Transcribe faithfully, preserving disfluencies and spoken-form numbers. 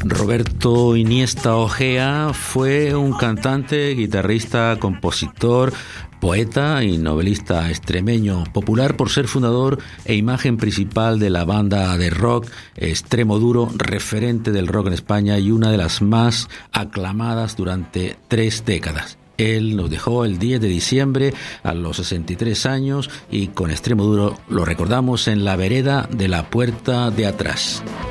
Roberto Iniesta Ojea fue un cantante, guitarrista, compositor, poeta y novelista extremeño, popular por ser fundador e imagen principal de la banda de rock Extremoduro, referente del rock en España y una de las más aclamadas durante tres décadas. Él nos dejó el diez de diciembre a los sesenta y tres años y con Extremoduro lo recordamos en La vereda de la puerta de atrás.